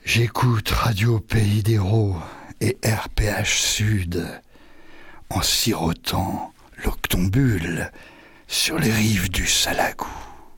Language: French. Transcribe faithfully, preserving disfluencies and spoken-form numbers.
J'écoute Radio Pays d'Hérault et R P H Sud en sirotant l'octombule sur les rives du Salagou.